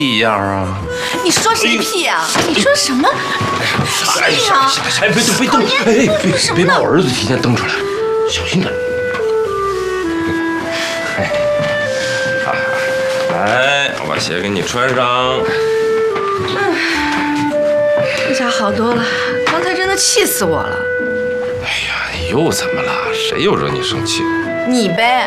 一样啊！ 你说谁屁呀？你说什么？ 哎呀！哎，别动！哎，别把我儿子提前蹬出来，小心点。哎，来，我把鞋给你穿上。 这下好多了，刚才真的气死我了。 哎呀，又怎么了？谁又惹你生气？ 你呗。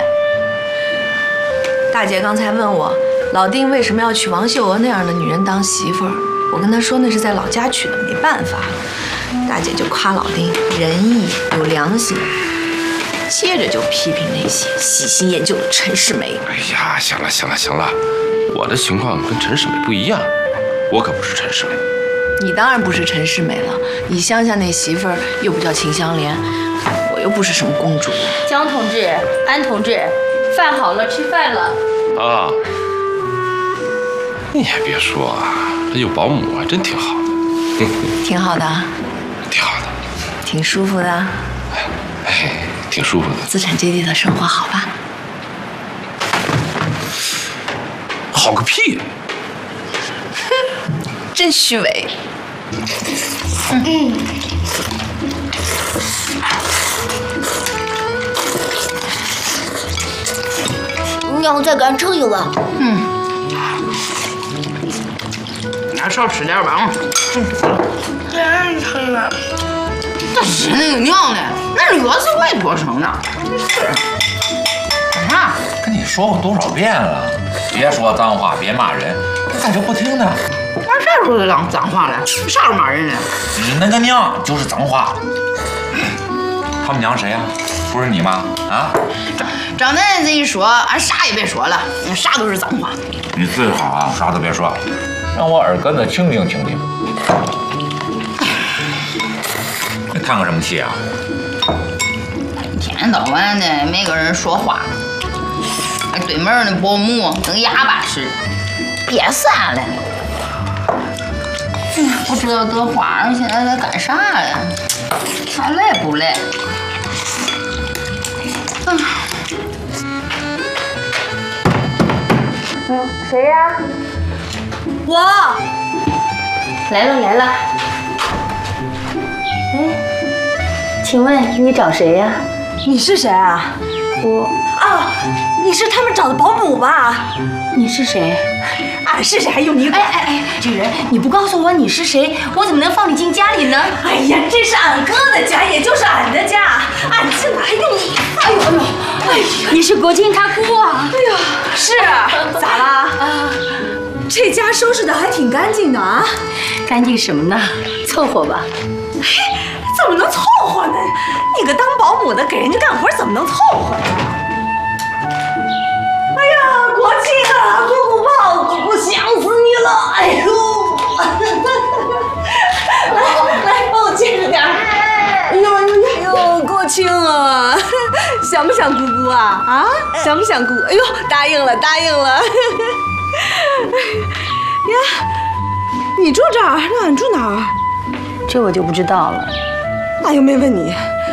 大姐刚才问我。 老丁为什么要娶王秀娥那样的女人当媳妇儿？我跟他说那是在老家娶的，没办法。大姐就夸老丁仁义有良心，接着就批评那些喜新厌旧的陈世美。 哎呀，行了，我的情况跟陈世美不一样，我可不是陈世美。 你当然不是陈世美了，你乡下那媳妇儿又不叫秦香莲，我又不是什么公主。 江同志、安同志，饭好了，吃饭了。 啊。 你还别说啊，这有保姆还真挺好的。 挺好的， 挺好的， 挺舒服的。 哎，挺舒服的。 资产阶级的生活好吧？ 好个屁！ 哼，真虚伪。 你要再给俺盛一碗。 俺少吃点吧啊！再盛一碗。这是那个娘的，那乐子会多生呢。是。干啥？ 跟你说过多少遍了，别说脏话，别骂人，你咋就不听呢？ 俺啥时候当脏话了？啥时候骂人了？ 你那个娘就是脏话。他们娘谁呀？不是你吗？啊？ 张奶奶这一说，俺啥也别说了，啥都是脏话。 你最好啊，啥都别说，让我耳根子清静清静。你叹个什么气啊？ 一天到晚的没跟人说话，对门的保姆跟哑巴似的，憋散了。不知道德花现在在干啥呀？还累不累？ 谁呀？ 我来了。哎，请问你找谁呀？ 你是谁啊？ 我啊，你是他们找的保姆吧？ 你是谁？ 俺是谁还用你管？ 哎，这个人你不告诉我你是谁，我怎么能放你进家里呢？ 哎呀，这是俺哥的家，也就是俺的家，俺进来还用你？哎呀， 你是国庆他姑啊？ 哎呀，是，咋啦？这家收拾的还挺干净的啊。 干净什么呢？凑合吧。 嘿，怎么能凑合呢？你个当保姆的给人家干活，怎么能凑合呢？哎呀，国庆啊，姑姑抱，姑姑想死你了！哎呦，来，帮我接着点。哎呦，国庆啊，想不想姑姑啊？啊，想不想姑？哎呦，答应了。呀，你住这儿，那俺住哪儿？ 这我就不知道了。 俺又没问你，